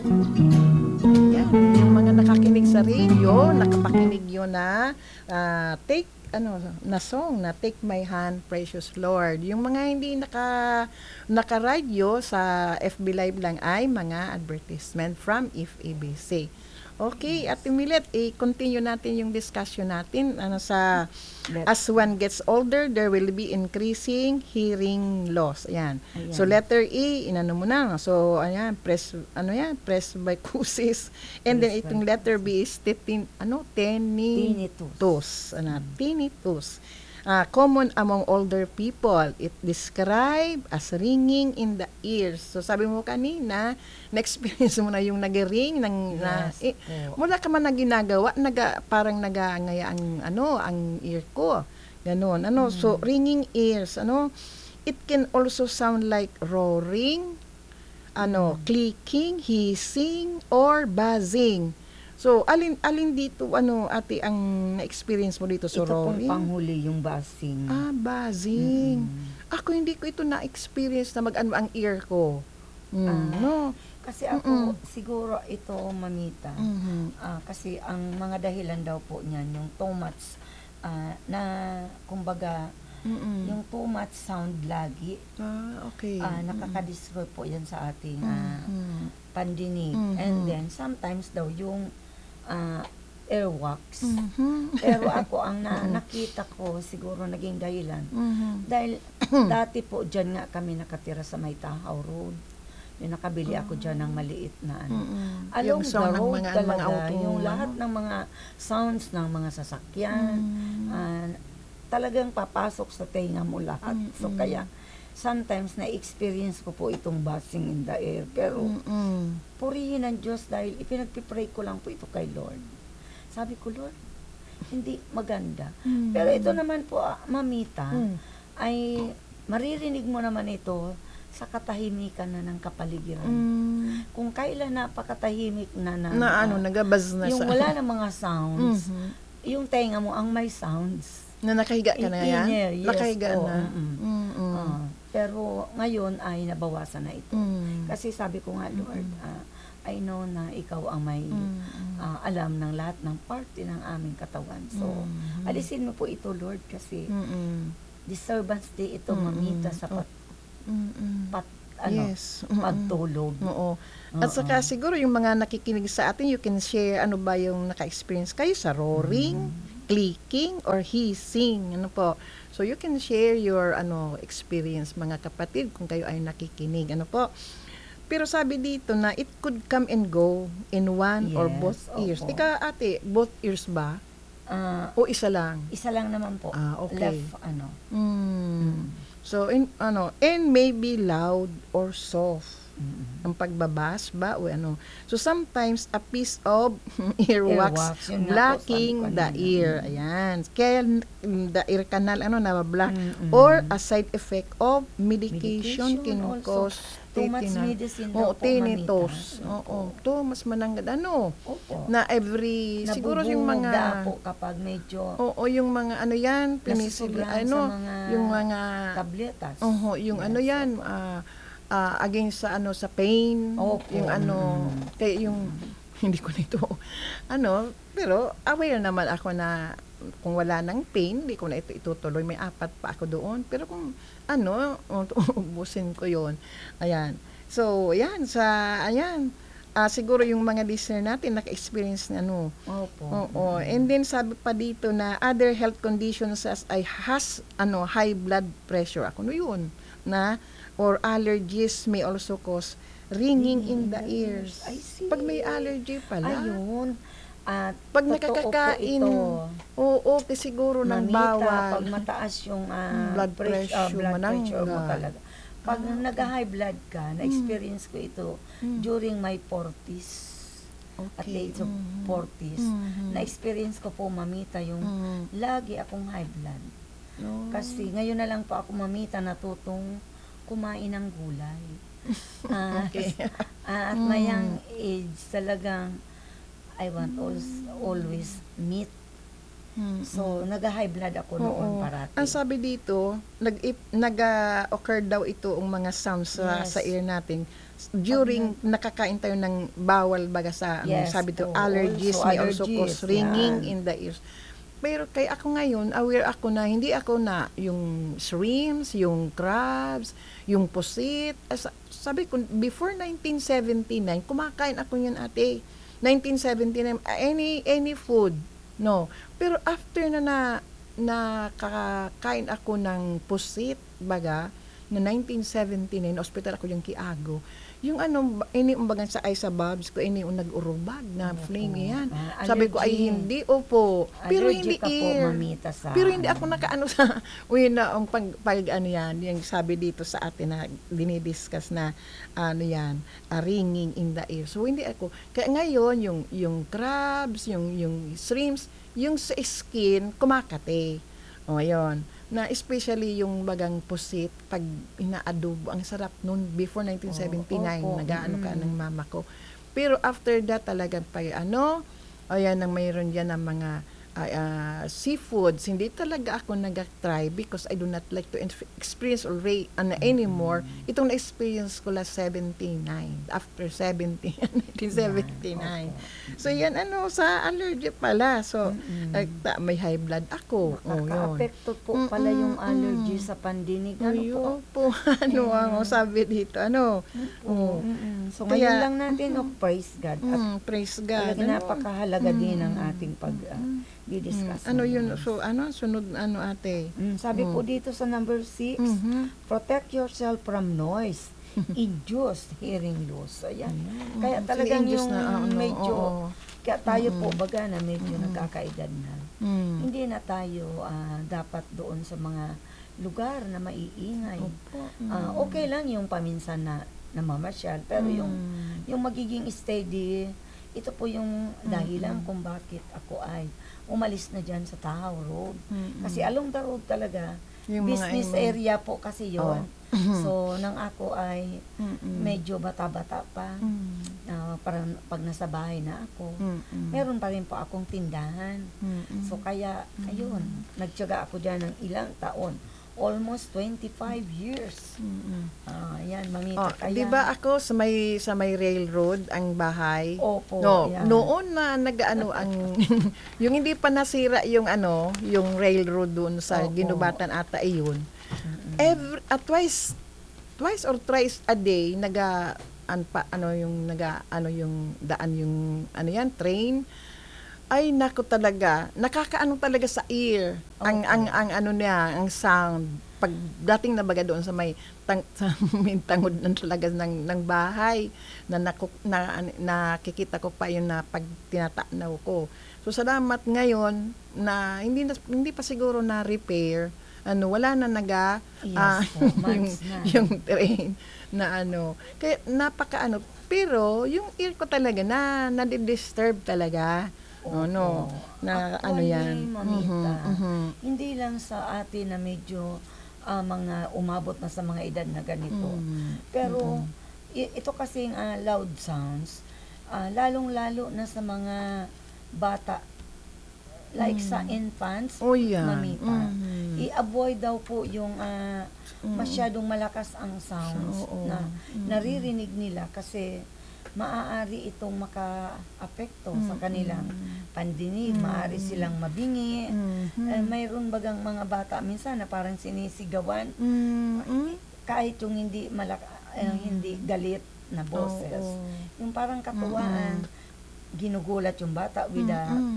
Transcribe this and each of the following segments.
Yan, yung mga nakakinig sa radio, nakapakinig yun na take na song na Take My Hand Precious Lord. Yung mga hindi naka-radio sa FB Live lang ay mga advertisement from FEBC. Okay, at Milet, i-continue natin yung discussion natin sa as one gets older, there will be increasing hearing loss. Ayan. So letter E, inano mo na. So ayan, presbycusis. And then itong letter B is tinnitus. Tinnitus. Common among older people. It described as ringing in the ears. So sabi mo kanina, na-experience mo na yung nag-ring mula ka man na ginagawa, parang nagangaya ang ear ko. Ganon. So ringing ears, it can also sound like roaring, clicking, hissing, or buzzing. So, alin dito, ate, ang na-experience mo dito sa roaring? Ito pong panghuli yung buzzing. Buzzing. Ako, hindi ko ito na-experience na ang ear ko. No. Kasi ako, siguro ito, mamita. Kasi ang mga dahilan daw po niyan, yung too much, na, kumbaga, yung too much sound lagi. Okay. Nakaka-destroy po yan sa ating pandinig. And then, sometimes daw, yung airwax. Pero ako, ang nakita ko, siguro naging dahilan. Dahil, dati po, dyan nga kami nakatira sa May Tahaw Road. Yung nakabili ako dyan ng maliit na along the road talaga, yung lahat ng mga sounds ng mga sasakyan, talagang papasok sa tenga mo lahat. So, kaya, sometimes na-experience ko po itong buzzing in the air. Pero, purihin ng Diyos dahil ipinagpipray ko lang po ito kay Lord. Sabi ko, Lord, hindi maganda. Pero ito naman po, mamita, ay maririnig mo naman ito sa katahimikan na ng kapaligiran. Kung kailan napakatahimik na nagabaz na yung wala na mga sounds, yung tenga mo ang may sounds. Na nakahiga ka na yan? Yes, nakahiga na. Pero ngayon ay nabawasan na ito. Kasi sabi ko nga, Lord, I know na ikaw ang may alam ng lahat ng parte ng aming katawan. So, alisin mo po ito, Lord, kasi disturbance day ito, mamita sa pagtulog. Oo. At saka siguro yung mga nakikinig sa atin, you can share ano ba yung naka-experience kayo sa roaring, clicking, or hissing. So you can share your experience, mga kapatid, kung kayo ay nakikinig. Pero sabi dito na it could come and go in one or both ears. Ika, ate, both ears ba? O isa lang? Isa lang naman po. Okay. Left, So, and maybe loud or soft. Ang pagbabas ba o So, sometimes a piece of earwax blocking the ear. Ayan. Kaya the ear canal, na-block. Or a side effect of medication can cause too much medicine daw po, tinnitus. To mas mananggad. Na every, siguro yung mga, po kapag medyo, yung mga penicillin, yung mga tabletas. Yung yan, against sa pain, yung kaya yung hindi ko nito pero aware naman ako na kung wala nang pain, hindi ko na ito itutuloy, may 4 pa ako doon, pero kung ubusin ko yon. Ayan, so siguro yung mga listener natin naka-experience na and then sabi pa dito na other health conditions as high blood pressure, yun na or allergies may also cause ringing in the ears. I see. Pag may allergy pala. Ayun. At pag nakakakain, siguro ng bawal. Pag mataas yung blood pressure mo talaga. Pag nag-high blood ka, na-experience ko ito during my 40s. At late 40s. Na-experience ko po, mamita, yung lagi akong high blood. Kasi ngayon na lang po ako, mamita, natutong kumain ng gulay. At my young age, talagang I want always meat. So, nag-high blood ako noon parati. Ang sabi dito, nag-occur daw ito ang mga sounds sa ear natin during nakakain tayo ng bawal baga sa ano, Yes, sabi to oo. allergies Also may also allergies, cause ringing yan. in the ears. Pero kay ako ngayon, aware ako na hindi ako na yung shrimps, yung crabs, yung pusit. Sabi ko, before 1979, kumakain ako yun ate. 1979, any food, no. Pero after na nakakain ako ng pusit, baga, no 1979, hospital ako yung Kiago. Yung ano, ini umbagan sa ay sa Bobs ko, ini nag-urubag na flame yan. Sabi ko ay Allergy. hindi, opo. Pero Allergy hindi ka po, ear. mamita, sa Pero hindi ako nakaano sa, uy na, ang pag ano yan, yung sabi dito sa atin na dinidiscuss na, ano yan, ringing in the ear. So, hindi ako. Kaya ngayon, yung crabs, yung shrimps, yung sa skin, kumakate. O, yun. Na especially yung bagang pusit, pag inaadobo, ang sarap nun before 1979, Opo. nag-aano ka ng mama ko. Pero after that talagang pag ano, ayan ang mayroon diyan ng mga seafoods, hindi talaga ako nag-try because I do not like to experience or anymore. Itong na-experience ko last 79, after 1979. So yan ano, sa allergy pala. So, may high blood ako. Oh, yun. Nakaka-apekto po pala yung allergy sa pandinig. Ano po? po, ano ang sabi dito, ano? So Kaya- ngayon lang natin, praise God. At Praise God. talaga ano? napakahalaga din ang ating pag-discuss. Ano yun? So, ano? Sunod, ano ate? Sabi po dito sa number 6, protect yourself from noise, induced hearing loss. Ayan. Kaya talagang Induced yung na, ano, medyo, oo. kaya tayo po baga na medyo nagkakaedad na. Mm. Hindi na tayo dapat doon sa mga lugar na maiingay. Opo. Okay lang yung paminsan na namamasyal, pero yung magiging steady, ito po yung dahilan kung bakit ako ay umalis na dyan sa Tahaw Road. Kasi along the road talaga, Yung mga business area po kasi yon. So, nang ako ay medyo bata-bata pa, parang pag nasa bahay na ako, meron pa rin po akong tindahan. So, kaya, ayun, nagtiyaga ako dyan ng ilang taon. Almost 25 years. Yan, mamita. Kaya, Di ba ako sa may railroad ang bahay? Opo, No, yan. noon na nag-ano ang yung hindi pa nasira yung ano, yung railroad doon sa Opo. Ginubatan ata iyon. Twice or thrice a day yung daan yung ano yan, train. Ay nako talaga, nakakaano talaga sa ear. Ang ano niya, ang sound pagdating na baga doon sa may sa may tangod ng talaga ng bahay na nakikita ko pa yun na pag tinatanaw ko. So salamat ngayon na hindi pa siguro na repair. Ano, wala na Yes po, months na. yung train na ano. Kaya napakaano, pero yung ear ko talaga na-disturb talaga. Opo. No, na ano Actually, yan. mamita, hindi lang sa atin na medyo mga umabot na sa mga edad na ganito. Pero ito kasing loud sounds, lalong-lalo na sa mga bata, like sa infants, Oh, yeah. mamita. I-avoid daw po yung masyadong malakas ang sounds Oo. na naririnig nila kasi maaari itong maka-apekto sa kanilang pandinig, maaari silang mabingi. Mayroon bagang mga bata minsan na parang sinisigawan kahit yung hindi hindi galit na boses. Oo. Yung parang katuwaan, ginugulat yung bata with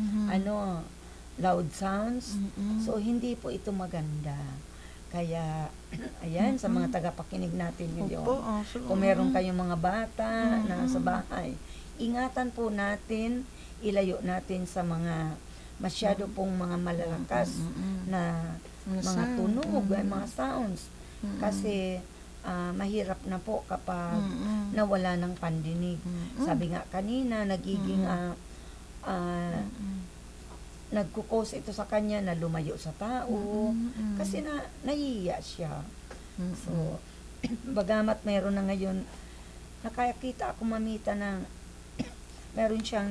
loud sounds. So hindi po ito maganda. Kaya, ayan, sa mga tagapakinig natin ngayon, kung meron kayong mga bata na sa bahay, ingatan po natin, ilayo natin sa mga masyado pong mga malalakas na mga tunog, mga sounds. Kasi, mahirap na po kapag nawala ng pandinig. Sabi nga kanina, nagiging nagkukos ito sa kanya na lumayo sa tao kasi nahihiya siya. So, bagamat meron na ngayon, nakakita ako mamita ng meron siyang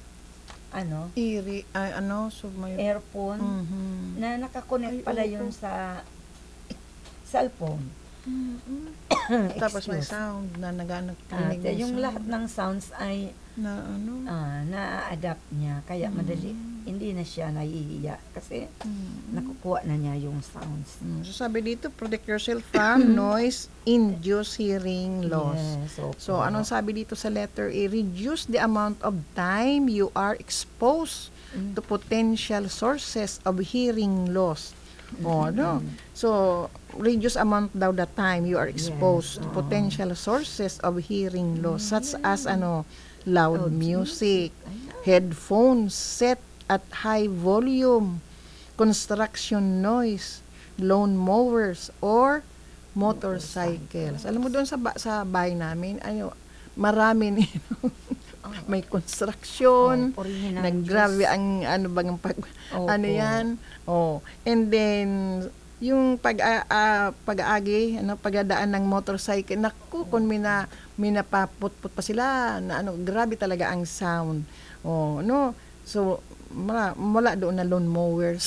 So may earphone na nakakonect pala yun sa cellphone. Tapos may Excuse. sound na nagano At ng yung sound lahat ng sounds ay na ano. na-adapt niya. Kaya madali, hindi na siya nahihiya. Kasi nakukuha na niya yung sounds. So sabi dito, protect yourself from noise-induced hearing loss. Yes, opo. So anong sabi dito sa letter A? Reduce the amount of time you are exposed to potential sources of hearing loss. No? So, reduce amount daw the time you are exposed to potential sources of hearing loss, such as loud music, headphones set at high volume, construction noise, lawn mowers, or motorcycles. Alam mo doon sa bahay namin, marami may construction, naggrabe ang bang yan. And then yung pag-aagi, pagdadaan ng motorcycle, naku, kung minapaputput pa sila na grabe talaga ang sound. No. So wala doon na lawn mowers.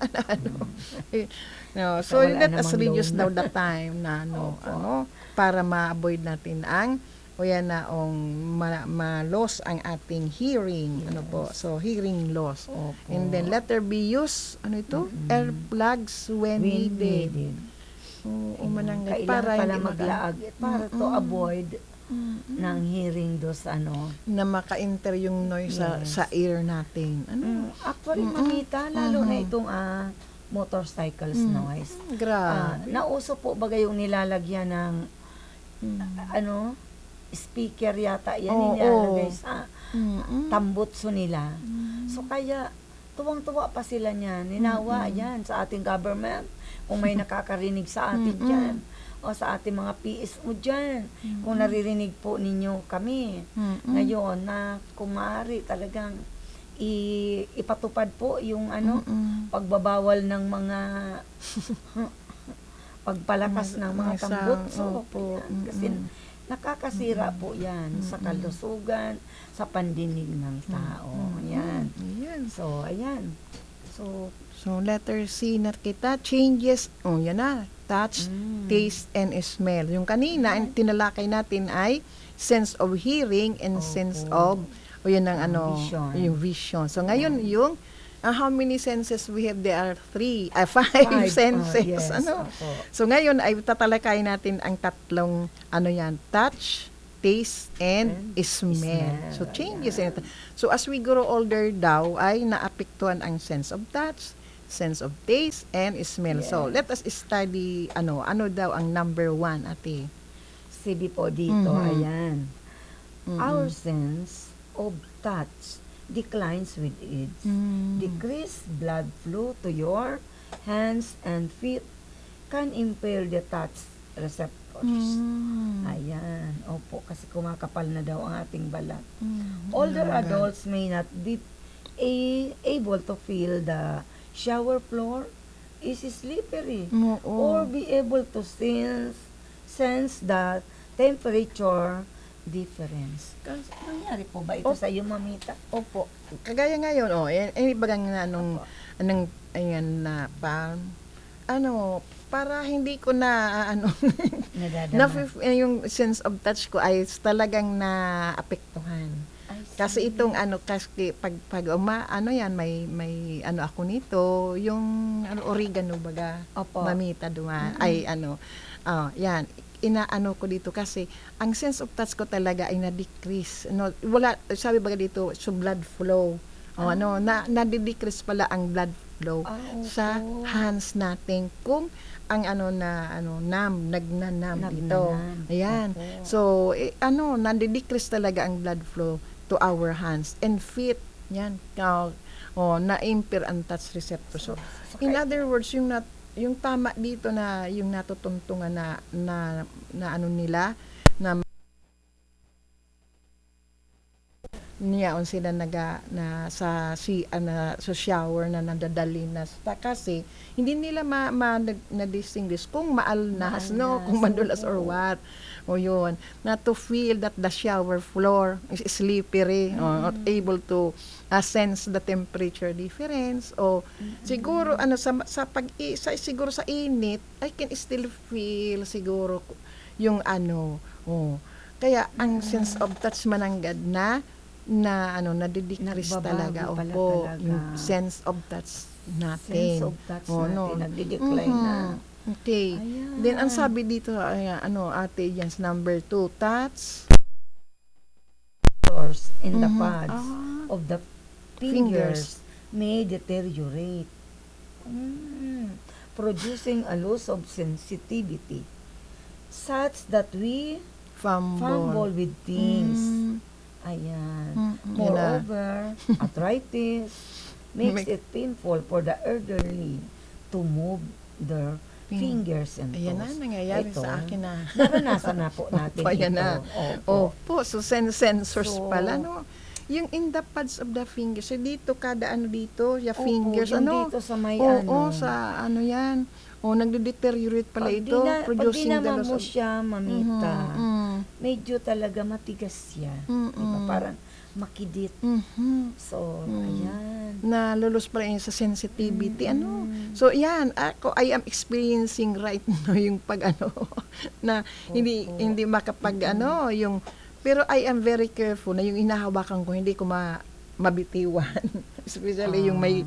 No, so let us reduce daw the time na para ma-avoid natin ang ma-loss ang ating hearing. So hearing loss. Opo. And then letter B, use earplugs when needed. Kailangan para pala hindi maglaag para to avoid ng hearing dos na maka-enter yung noise sa ear natin. Actually, mamita, lalo na itong motorcycles noise. Grabe. Nauso po ba yung nilalagyan ng speaker yata yan, nilalagay sa tambutso nila. So kaya tuwang-tuwa pa sila niyan. Ninawa yan sa ating government kung may nakakarinig sa atin dyan o sa ating mga PSO dyan. Kung naririnig po ninyo kami ngayon na kung maaari talagang ipatupad po yung pagbabawal ng mga pagpalakas ng mga tambutso po. Kasi nakakasira po yan sa kalusugan, sa pandinig ng tao. Ayan. So, ayan. So, letter C na kita, changes, yan na, touch, taste, and smell. Yung kanina, ang tinalakay natin ay sense of hearing and sense of, yun ang vision. Yung vision. So, ngayon, yung, how many senses we have? There are 5 senses. Yes, So, ngayon, ay tatalakay natin ang tatlong, touch, taste, and smell. So, changes. So, as we grow older daw, ay naapektuhan ang sense of touch, sense of taste, and smell. Yes. So, let us study, ano daw ang number 1, ate? Sabi po dito, ayan. Our sense of touch declines with age. Decreased blood flow to your hands and feet can impair the touch receptors. Ayan. Opo, kasi kumakapal na daw ang ating balat. Older adults may not be able to feel the shower floor is slippery or be able to sense the temperature difference. Nangyari po ba ito sa iyo, mamita? Opo. Kagaya ngayon, bagang ayan na para hindi ko na yung sense of touch ko ay talagang naapektuhan. Kasi itong kasi pag may ako nito, yung oregano baga, mamita duman, ay yan, inaano ko dito kasi ang sense of touch ko talaga ay na-decrease. Wala, sabi baga dito, so blood flow. Na-decrease pala ang blood flow sa hands natin kung ang nagnanam dito. Ayan. So, na-decrease talaga ang blood flow to our hands and feet. Yan. Na-impair ang touch receptor. So, in other words, yung tama dito na yung natutuntungan na nila na niyaon sila sa shower na nadadali na kasi hindi nila na-distinguish kung maalnas kung madulas or what yun na to feel that the shower floor is slippery not able to sense the temperature difference siguro siguro sa init I can still feel siguro yung ano, kaya ang sense of touch mananggad na nadidecrease Nagbabago talaga. pala Opo, talaga. yung sense of touch natin. Sense of touch Oh, natin, nagdi-decline na. Okay. Ayan. Then, ang sabi dito, ate, yan, number 2, touch. Pores in the Mhm. pads of the fingers may deteriorate, producing a loss of sensitivity, such that we fumble with things. Ayan. Yun na. Moreover, arthritis makes it painful for the elderly to move their fingers and Ayan na, toes. nangyayari Ito, sa akin na. naranasan na po natin Opo, ayan ito. na. Opo. Opo, so sensors So, pala, no? Yung in the pads of the fingers, so dito, kada dito, yung Opo, fingers, yung dito sa may sa yan. Nagde-deteriorate pala ito, producing pag the dinama loss mo of... siya, mamita, Mhm. medyo talaga matigas siya. Diba? Parang makidit. Mhm. So, ayan. Nalulus pala yun sa sensitivity. So, yan, I am experiencing right now yung na hindi makapag, yung, pero I am very careful na yung inahawakan ko, hindi ko mabitiwan. Especially yung may,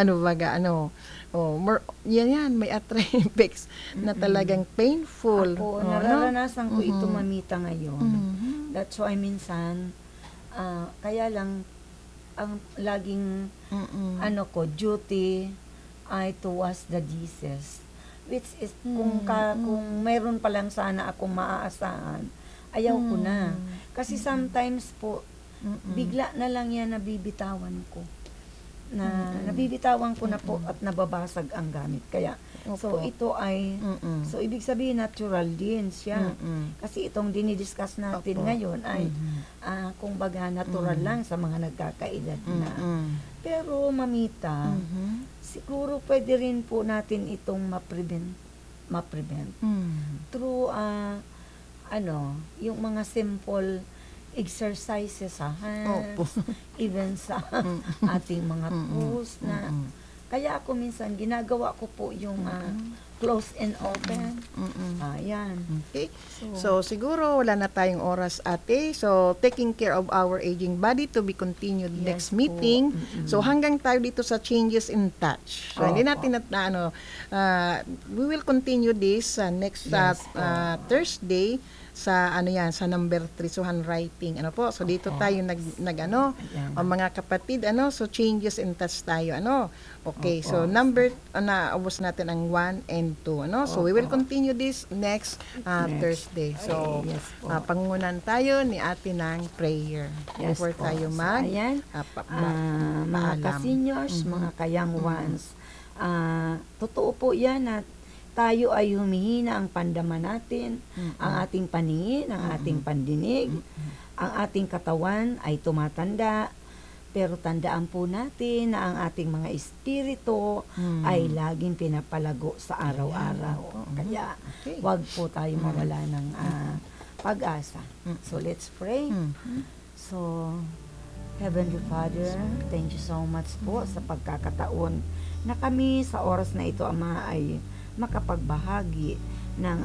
yan, may arthritis na talagang painful. Ako, nararanasan ko ito mamita ngayon. Mhm. That's why minsan, kaya lang, ang laging, duty ay to wash the dishes. Which is, kung mayroon pa lang sana akong maaasahan, ayaw ko na. Kasi sometimes po, bigla na lang yan nabibitawan ko. Nabibitawan ko na po at nababasag ang gamit. Kaya, so ito ay, so ibig sabihin natural din siya. Kasi itong dinidiscuss natin ngayon ay, kumbaga natural lang sa mga nagkakaedad na. Pero mamita, siguro pwede rin po natin itong ma-prevent. Through, yung mga simple exercises sa hands, even sa ating mga toes na, kaya ako minsan ginagawa ko po yung close and open. Ayan. Okay. So, siguro wala na tayong oras, ate. So, taking care of our aging body to be continued next Yes meeting. po. So, hanggang tayo dito sa changes in touch. So, hindi natin we will continue this next Yes Thursday sa sa number 3, so handwriting, so dito tayo mga kapatid, so changes in touch tayo, okay, so number, naubos natin ang 1 and 2, so we will continue this next Thursday. So, Yes po. pangunan tayo ni ate ng prayer Yes before po. tayo So, ayan, mga paalam. ka-seniors, mga ka-young ones, totoo po yan at tayo ay humihina ang pandama natin, ang ating paningin, ang ating pandinig, ang ating katawan ay tumatanda, pero tandaan po natin na ang ating mga espiritu ay laging pinapalago sa araw-araw. Kaya, wag po tayo mawala ng pag-asa. So, let's pray. So, Heavenly Father, thank you so much po sa pagkakataon na kami sa oras na ito, Ama, ay makapagbahagi ng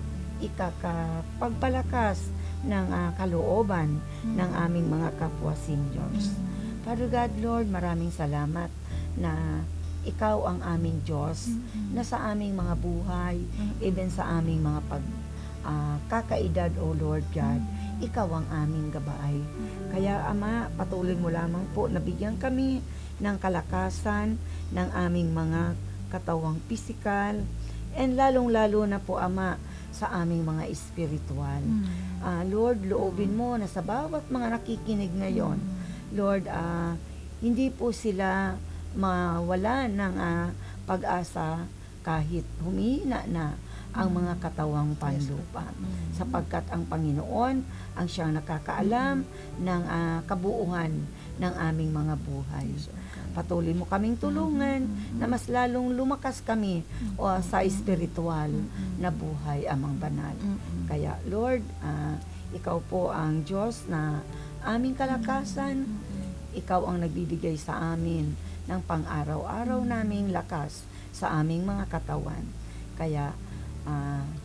ikakapagpalakas ng kalooban ng aming mga kapwa seniors. Father God, Lord, maraming salamat na ikaw ang aming Diyos na sa aming mga buhay, even sa aming mga kakaedad, O Lord God, ikaw ang aming gabay. Kaya Ama, patuloy mo lamang po na bigyan kami ng kalakasan ng aming mga katawang pisikal, and lalong-lalo na po, Ama, sa aming mga espiritual. Lord, loobin mo na sa bawat mga nakikinig ngayon, Lord, hindi po sila mawala ng pag-asa kahit humina na ang mga katawang panlupa. Sapagkat ang Panginoon ang siyang nakakaalam ng kabuuan ng aming mga buhay. Patuloy mo kaming tulungan na mas lalong lumakas kami sa espiritual na buhay, Amang Banal. Kaya Lord, ikaw po ang Diyos na aming kalakasan. Ikaw ang nagbibigay sa amin ng pang-araw-araw naming lakas sa aming mga katawan. Kaya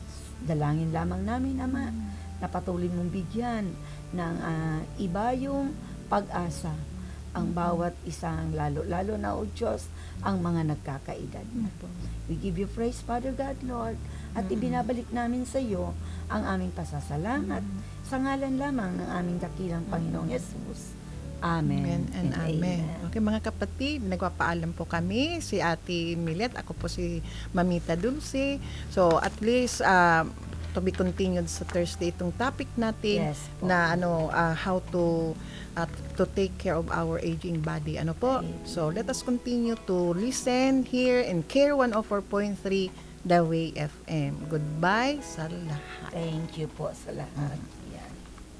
Dalangin lamang namin, Ama, na patuloy mong bigyan ng iba yung pag-asa ang bawat isang, lalo na, O Diyos, ang mga nagkakaedad na. We give you praise, Father God, Lord, at ibinabalik namin sa iyo ang aming pasasalamat sa ngalan lamang ng aming dakilang Panginoong Yesus. Amen Amen and amen. Okay mga kapatid, nagpapaalam po kami, si Ate Milet, ako po si Mamita Dulce. So at least to be continued sa Thursday itong topic natin Yes po. na how to take care of our aging body. Ano po? So let us continue to listen here in Care 104.3 The Way FM. Goodbye sa lahat. Thank you po sa lahat.